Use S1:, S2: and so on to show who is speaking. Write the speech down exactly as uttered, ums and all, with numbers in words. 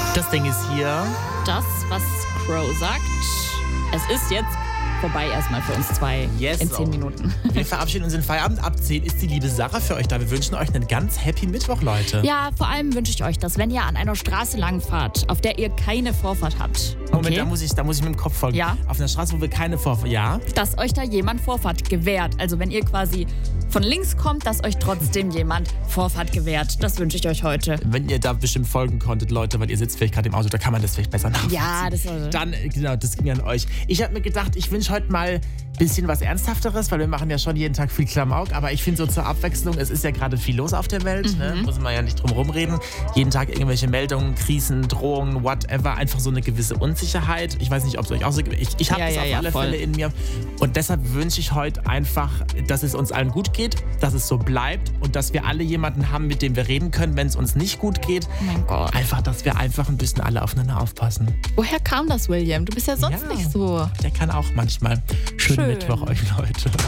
S1: Das Ding ist hier.
S2: Das, was Crow sagt. Es ist jetzt vorbei erstmal für uns zwei
S1: Yes,
S2: in zehn
S1: so.
S2: Minuten.
S1: Wir verabschieden uns in Feierabend. Ab zehn ist die liebe Sarah für euch da. Wir wünschen euch einen ganz happy Mittwoch, Leute.
S2: Ja, vor allem wünsche ich euch, dass wenn ihr an einer Straße langfahrt, auf der ihr keine Vorfahrt habt, okay,
S1: Moment, da muss, ich, da muss ich mit dem Kopf folgen.
S2: Ja.
S1: Auf einer Straße, wo wir keine Vorfahrt... Ja?
S2: dass euch da jemand Vorfahrt gewährt. Also wenn ihr quasi von links kommt, dass euch trotzdem jemand Vorfahrt gewährt. Das wünsche ich euch heute.
S1: Wenn ihr da bestimmt folgen konntet, Leute, weil ihr sitzt vielleicht gerade im Auto, da kann man das vielleicht besser nachvollziehen.
S2: Ja, das war...
S1: Dann, genau, das ging an euch. Ich habe mir gedacht, ich wünsche heute mal ein bisschen was Ernsthafteres, weil wir machen ja schon jeden Tag viel Klamauk. Aber ich finde so zur Abwechslung, es ist ja gerade viel los auf der Welt.
S2: Mhm.
S1: Ne? Muss man ja nicht drum rumreden. Jeden Tag irgendwelche Meldungen, Krisen, Drohungen, whatever. Einfach so eine gewisse Unsicherheit. Ich weiß nicht, ob es euch auch so geht. Ich, ich habe
S2: Ja,
S1: das
S2: ja,
S1: auf
S2: ja,
S1: alle
S2: voll.
S1: Fälle in mir. Und deshalb wünsche ich heute einfach, dass es uns allen gut geht, dass es so bleibt und dass wir alle jemanden haben, mit dem wir reden können, wenn es uns nicht gut geht.
S2: Oh mein Gott.
S1: Einfach, dass wir einfach ein bisschen alle aufeinander aufpassen.
S2: Woher kam das, William? Du bist ja sonst
S1: Ja.
S2: nicht so.
S1: Der kann auch manchmal. Schönen
S2: Schön.
S1: Mittwoch euch, Leute.